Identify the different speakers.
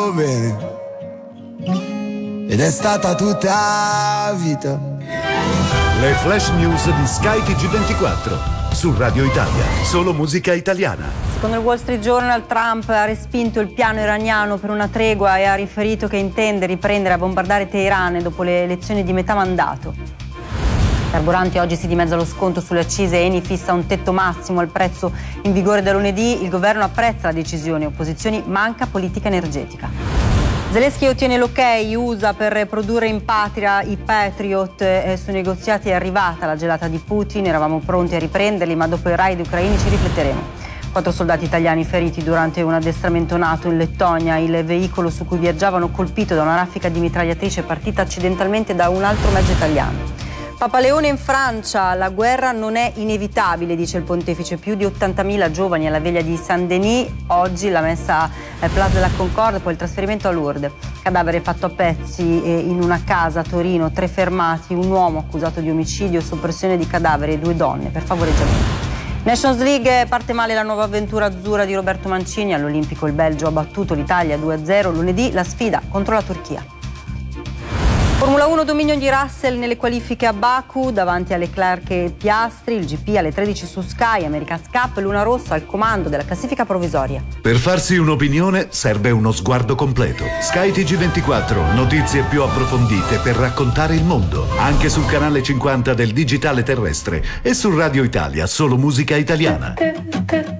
Speaker 1: volevo bene ed è stata tutta la vita.
Speaker 2: Le flash news di Sky TG24 su Radio Italia, solo musica italiana.
Speaker 3: Secondo il Wall Street Journal, Trump ha respinto il piano iraniano per una tregua e ha riferito che intende riprendere a bombardare Teheran dopo le elezioni di metà mandato. Carburanti, oggi si dimezza lo sconto sulle accise, Eni fissa un tetto massimo al prezzo in vigore da lunedì, il governo apprezza la decisione, opposizioni manca politica energetica. Zelensky ottiene l'ok USA per produrre in patria i Patriot, sui negoziati è arrivata la gelata di Putin, eravamo pronti a riprenderli ma dopo i raid ucraini ci rifletteremo. 4 soldati italiani feriti durante un addestramento NATO in Lettonia, il veicolo su cui viaggiavano colpito da una raffica di mitragliatrice partita accidentalmente da un altro mezzo italiano. Papa Leone in Francia, la guerra non è inevitabile, dice il pontefice. Più di 80.000 giovani alla veglia di Saint-Denis, oggi la messa Place de la Concorde, poi il trasferimento a Lourdes. Cadavere fatto a pezzi in una casa a Torino, 3 fermati, un uomo accusato di omicidio, soppressione di cadaveri e 2 donne per favoreggiamento. Nations League, parte male la nuova avventura azzurra di Roberto Mancini, all'Olimpico il Belgio ha battuto l'Italia 2-0, lunedì la sfida contro la Turchia. Formula 1, dominio di Russell nelle qualifiche a Baku davanti a Leclerc e Piastri, il GP alle 13 su Sky, America's Cup, Luna Rossa al comando della classifica provvisoria.
Speaker 2: Per farsi un'opinione serve uno sguardo completo. Sky TG24, notizie più approfondite per raccontare il mondo, anche sul canale 50 del digitale terrestre e su Radio Italia, solo musica italiana.